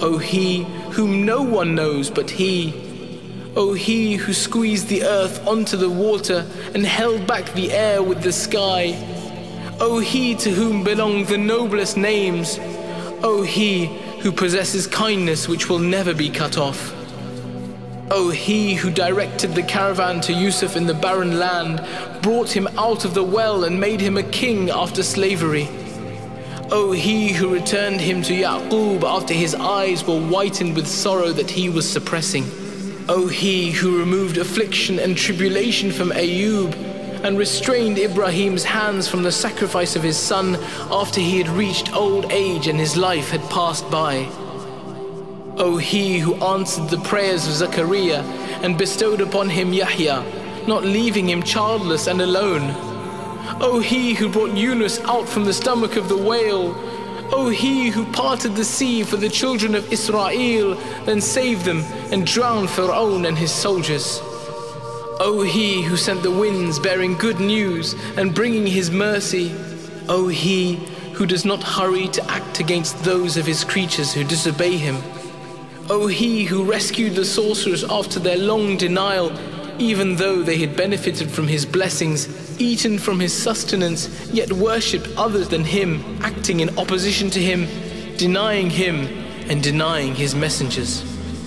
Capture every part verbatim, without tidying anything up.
O He whom no one knows but He. O He who squeezed the earth onto the water and held back the air with the sky. O He to whom belong the noblest names. O He who possesses kindness which will never be cut off. O He who directed the caravan to Yusuf in the barren land, brought him out of the well and made him a king after slavery. O He who returned him to Yaqub after his eyes were whitened with sorrow that he was suppressing. O He who removed affliction and tribulation from Ayub and restrained Ibrahim's hands from the sacrifice of his son after he had reached old age and his life had passed by. O He who answered the prayers of Zachariah and bestowed upon him Yahya, not leaving him childless and alone. O He who brought Yunus out from the stomach of the whale. O He who parted the sea for the children of Israel, then saved them and drowned Pharaoh and his soldiers. O He who sent the winds bearing good news and bringing his mercy. O He who does not hurry to act against those of his creatures who disobey him. O He who rescued the sorcerers after their long denial, even though they had benefited from his blessings, eaten from his sustenance, yet worshipped others than him, acting in opposition to him, denying him and denying his messengers.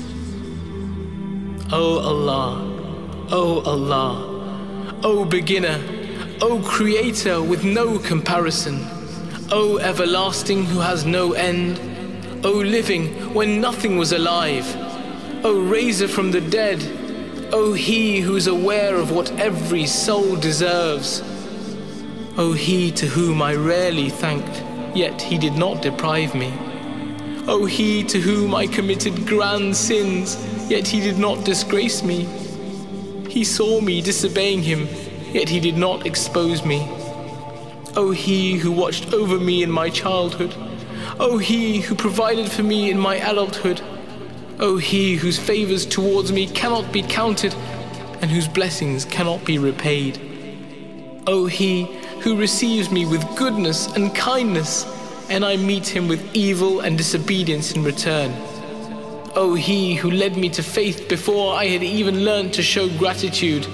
O Allah, O Allah, O beginner, O creator with no comparison, O everlasting who has no end, O living when nothing was alive, O raiser from the dead, O He who is aware of what every soul deserves. O He to whom I rarely thanked, yet He did not deprive me. O He to whom I committed grand sins, yet He did not disgrace me. He saw me disobeying Him, yet He did not expose me. O He who watched over me in my childhood. O He who provided for me in my adulthood. O He whose favors towards me cannot be counted and whose blessings cannot be repaid. O He who receives me with goodness and kindness, and I meet Him with evil and disobedience in return. O He who led me to faith before I had even learned to show gratitude.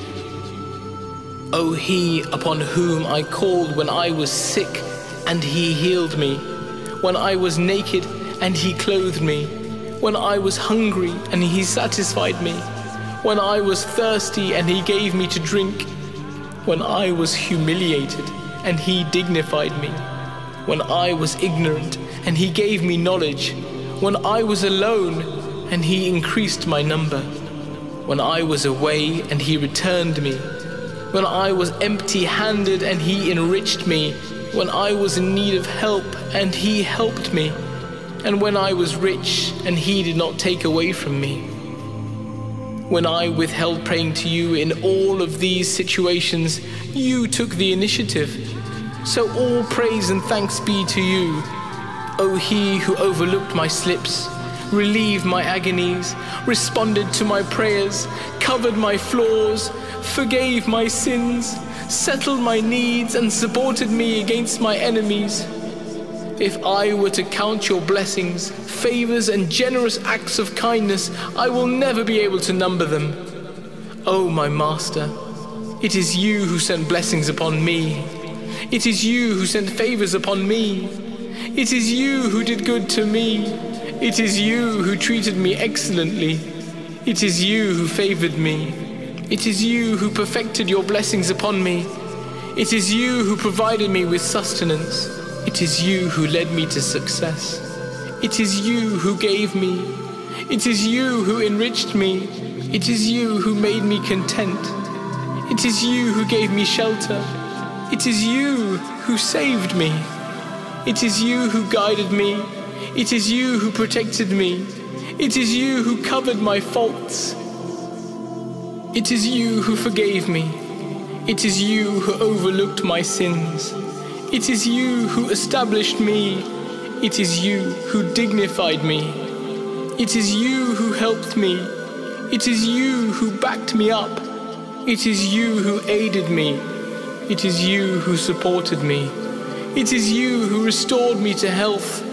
O He upon whom I called when I was sick and He healed me, when I was naked and He clothed me, when I was hungry and He satisfied me, when I was thirsty and He gave me to drink, when I was humiliated and He dignified me, when I was ignorant and He gave me knowledge, when I was alone and He increased my number, when I was away and He returned me, when I was empty-handed and He enriched me, when I was in need of help and He helped me, and when I was rich and He did not take away from me. When I withheld praying to You in all of these situations, You took the initiative. So all praise and thanks be to You. O He who overlooked my slips, relieved my agonies, responded to my prayers, covered my flaws, forgave my sins, settled my needs and supported me against my enemies. If I were to count Your blessings, favors and generous acts of kindness, I will never be able to number them. O my Master, it is You who sent blessings upon me. It is You who sent favors upon me. It is You who did good to me. It is You who treated me excellently. It is You who favored me. It is You who perfected Your blessings upon me. It is You who provided me with sustenance. It is You who led me to success. It is You who gave me. It is You who enriched me. It is You who made me content. It is You who gave me shelter. It is You who saved me. It is You who guided me. It is You who protected me. It is You who covered my faults. It is You who forgave me. It is You who overlooked my sins. It is You who established me. It is You who dignified me. It is You who helped me. It is You who backed me up. It is You who aided me. It is You who supported me. It is You who restored me to health.